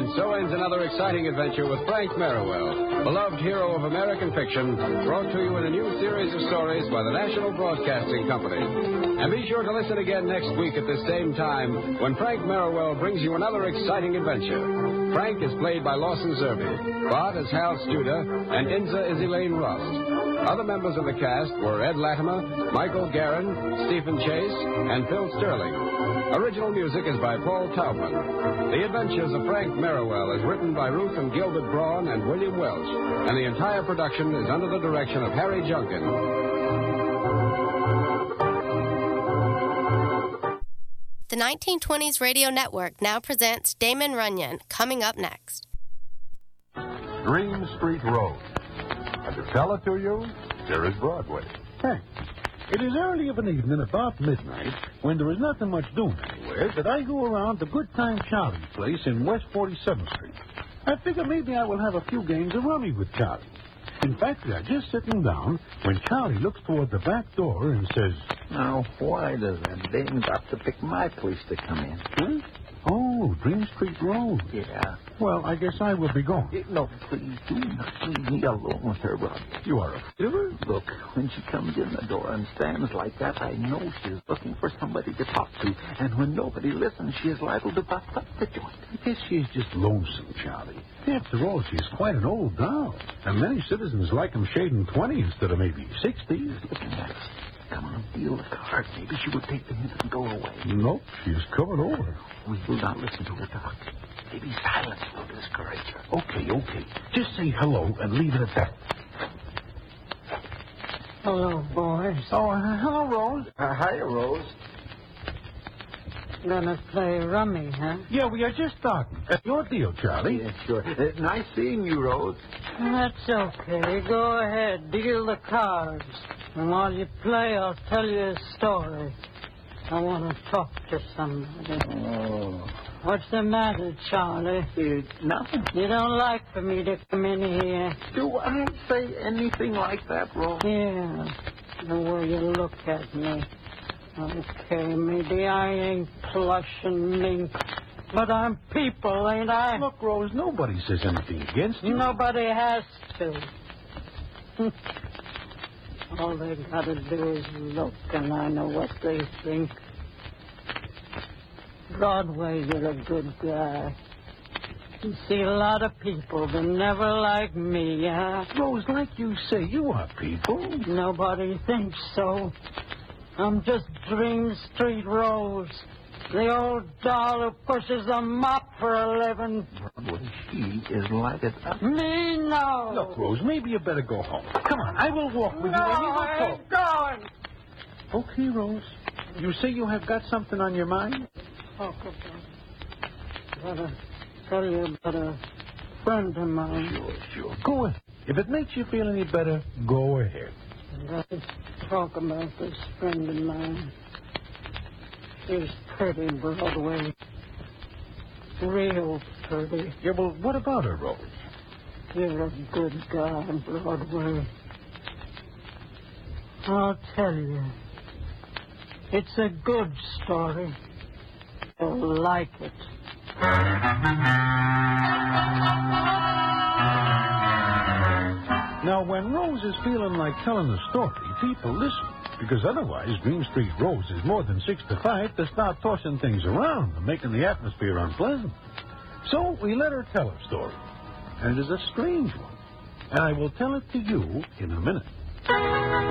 And so ends another exciting adventure with Frank Merriwell, beloved hero of American fiction, brought to you in a new series of stories by the National Broadcasting Company. And be sure to listen again next week at the same time when Frank Merriwell brings you another exciting adventure. Frank is played by Lawson Zerbe, Bart is Hal Studer, and Inza is Elaine Rust. Other members of the cast were Ed Latimer, Michael Guerin, Stephen Chase, and Phil Sterling. Original music is by Paul Taubman. The Adventures of Frank Merriwell is written by Ruth and Gilbert Braun and William Welch, and the entire production is under the direction of Harry Junkin. The 1920s Radio Network now presents Damon Runyon, coming up next. Dream Street Road. And to tell it to you, there is Broadway. Hey, it is early of an evening, about midnight, when there is nothing much doing anywhere, that I go around to Good Time Charlie's place in West 47th Street. I figure maybe I will have a few games of rummy with Charlie. In fact, we are just sitting down when Charlie looks toward the back door and says, "Now, why does that dame got to pick my place to come in?" "Huh? Oh, Dream Street Road. Yeah. Well, I guess I will be going." No, please do not leave me alone with her, Rod. "You are a fiddler?" Look, when she comes in the door and stands like that, I know she's looking for somebody to talk to. And when nobody listens, she is liable to bust up the joint. I guess she's just lonesome, Charlie. After all, she's quite an old doll. And many citizens like 'em shading 20 instead of maybe 60. Listen, Max, come on, deal the card. Maybe she would take the hint and go away. Nope, she's covered over. We will not listen to her talk. Maybe silence will discourage her. Okay. Just say hello and leave it at that. Hello, boys. Oh, hello, Rose. Hi, Rose. Gonna play rummy, huh? Yeah, we are just starting. Your deal, Charlie. Yeah, sure. Nice seeing you, Rose. That's okay. Go ahead. Deal the cards. And while you play, I'll tell you a story. I want to talk to somebody. Oh. What's the matter, Charlie? Nothing. You don't like for me to come in here? Do I say anything like that, Rose? Yeah, the way you look at me. Okay, maybe I ain't plush and mink, but I'm people, ain't I? Look, Rose, nobody says anything against you. Nobody has to. All they gotta do is look, and I know what they think. Broadway, you're a good guy. You see a lot of people, but never like me, huh? Rose, like you say, you are people. Nobody thinks so. I'm just Dream Street Rose, the old doll who pushes a mop for a living. Broadway, she is lighted up. Me, no. Look, Rose, maybe you better go home. Come on, I will walk with you and we will I talk. ain't going. Okay, Rose. You say you have got something on your mind? Talk about. Gotta tell you about a friend of mine. Sure. Go ahead. If it makes you feel any better, go ahead. Gotta talk about this friend of mine. She's pretty, Broadway. Real pretty. Yeah, well, what about her, Rose? You're a good guy, Broadway. I'll tell you. It's a good story. You'll like it. Now, when Rose is feeling like telling a story, people listen. Because otherwise, Dream Street Rose is more than 6 to 5 to start tossing things around and making the atmosphere unpleasant. So we let her tell her story. And it is a strange one. And I will tell it to you in a minute.